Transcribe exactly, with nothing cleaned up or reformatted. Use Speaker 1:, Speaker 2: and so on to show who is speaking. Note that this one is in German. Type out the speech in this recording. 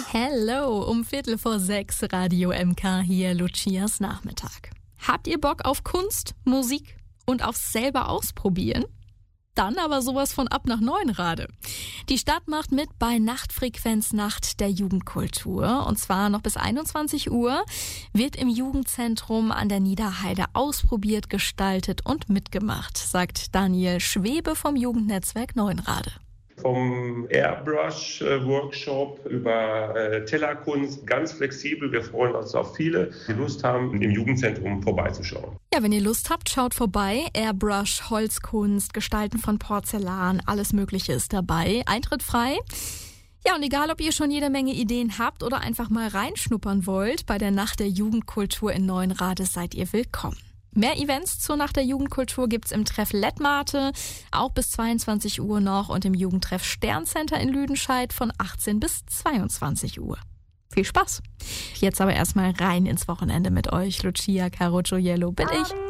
Speaker 1: Hello, um Viertel vor sechs, Radio M K hier, Lucias Nachmittag. Habt ihr Bock auf Kunst, Musik und aufs selber ausprobieren? Dann aber sowas von ab nach Neuenrade. Die Stadt macht mit bei Nachtfrequenznacht der Jugendkultur. Und zwar noch bis einundzwanzig Uhr wird im Jugendzentrum an der Niederheide ausprobiert, gestaltet und mitgemacht, sagt Daniel Schwebe vom Jugendnetzwerk Neuenrade.
Speaker 2: Vom Airbrush-Workshop über äh, Tellerkunst, ganz flexibel. Wir freuen uns auf viele, die Lust haben, im Jugendzentrum vorbeizuschauen.
Speaker 1: Ja, wenn ihr Lust habt, schaut vorbei. Airbrush, Holzkunst, Gestalten von Porzellan, alles Mögliche ist dabei. Eintritt frei. Ja, und egal, ob ihr schon jede Menge Ideen habt oder einfach mal reinschnuppern wollt, bei der Nacht der Jugendkultur in Neuenrade seid ihr willkommen. Mehr Events zur Nacht der Jugendkultur gibt's im Treff Lettmate, auch bis zweiundzwanzig Uhr noch, und im Jugendtreff Sterncenter in Lüdenscheid von achtzehn bis zweiundzwanzig Uhr. Viel Spaß! Jetzt aber erstmal rein ins Wochenende mit euch. Lucia Carocciollo bin ich.